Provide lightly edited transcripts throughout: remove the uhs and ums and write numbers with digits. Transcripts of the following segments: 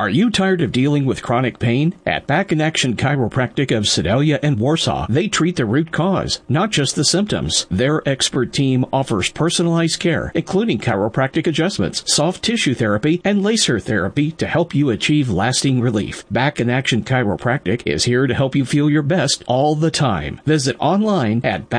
Are you tired of dealing with chronic pain? At Back in Action Chiropractic of Sedalia and Warsaw, they treat the root cause, not just the symptoms. Their expert team offers personalized care, including chiropractic adjustments, soft tissue therapy, and laser therapy to help you achieve lasting relief. Back in Action Chiropractic is here to help you feel your best all the time. Visit online at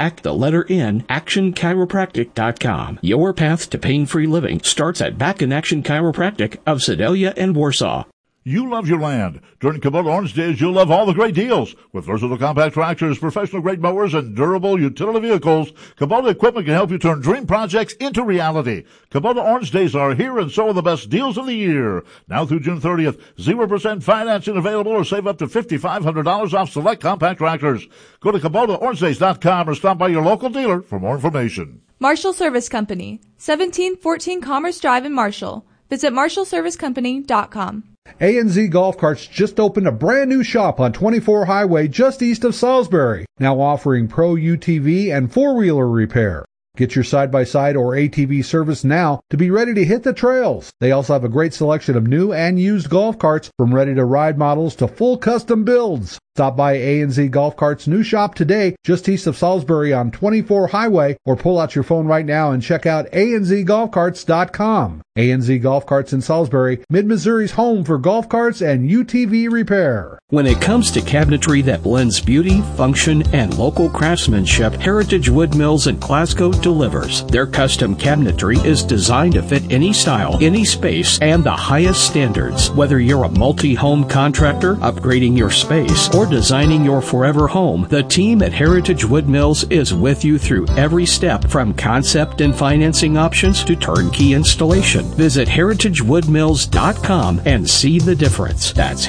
actionchiropractic.com. Your path to pain-free living starts at Back in Action Chiropractic of Sedalia and Warsaw. You love your land. During Kubota Orange Days, you'll love all the great deals. With versatile compact tractors, professional-grade mowers, and durable utility vehicles, Kubota equipment can help you turn dream projects into reality. Kubota Orange Days are here, and so are the best deals of the year. Now through June 30th, 0% financing available, or save up to $5,500 off select compact tractors. Go to KubotaOrangeDays.com or stop by your local dealer for more information. Marshall Service Company, 1714 Commerce Drive in Marshall. Visit MarshallServiceCompany.com. A&Z Golf Carts just opened a brand new shop on 24 Highway just east of Salisbury, now offering Pro UTV and four-wheeler repair. Get your side-by-side or ATV service now to be ready to hit the trails. They also have a great selection of new and used golf carts, from ready-to-ride models to full custom builds. Stop by A&Z Golf Carts' new shop today, just east of Salisbury on 24 Highway, or pull out your phone right now and check out anzgolfcarts.com. A&Z Golf Carts in Salisbury, Mid-Missouri's home for golf carts and UTV repair. When it comes to cabinetry that blends beauty, function, and local craftsmanship, Heritage Wood Mills in Glasgow delivers. Their custom cabinetry is designed to fit any style, any space, and the highest standards. Whether you're a multi-home contractor, upgrading your space, or designing your forever home, the team at Heritage Wood Mills is with you through every step, from concept and financing options to turnkey installation. Visit heritagewoodmills.com and see the difference. That's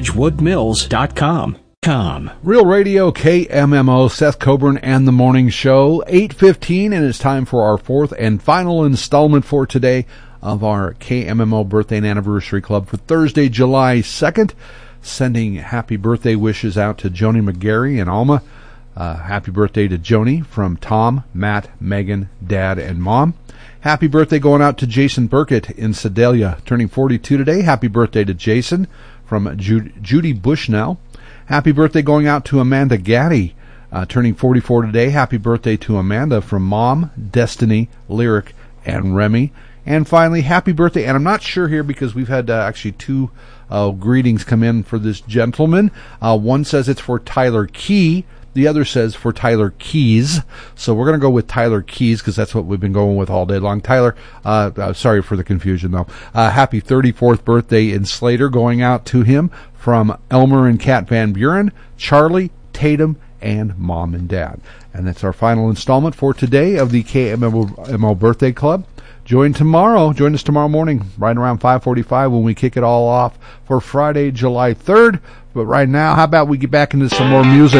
heritagewoodmills.com. Real Radio KMMO, Seth Coburn and the Morning Show, 8:15, and it's time for our fourth and final installment for today of our KMMO Birthday and Anniversary Club for Thursday, July 2nd. Sending happy birthday wishes out to Joni McGarry and Alma. Happy birthday to Joni from Tom, Matt, Megan, Dad, and Mom. Happy birthday going out to Jason Burkett in Sedalia, turning 42 today. Happy birthday to Jason from Judy Bushnell. Happy birthday going out to Amanda Gaddy, turning 44 today. Happy birthday to Amanda from Mom, Destiny, Lyric, and Remy. And finally, happy birthday, and I'm not sure here because we've had actually two greetings come in for this gentleman. One says it's for Tyler Key. The other says for Tyler Keys. So we're going to go with Tyler Keys because that's what we've been going with all day long. Tyler, sorry for the confusion, though. Happy 34th birthday in Slater going out to him from Elmer and Kat Van Buren, Charlie, Tatum, and Mom and Dad. And that's our final installment for today of the KMMO Birthday Club. Join us tomorrow morning, right around 5:45 when we kick it all off for Friday, July 3rd. But right now, how about we get back into some more music?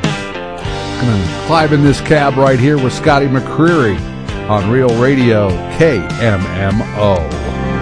I'm going to climb in this cab right here with Scotty McCreery on Real Radio KMMO.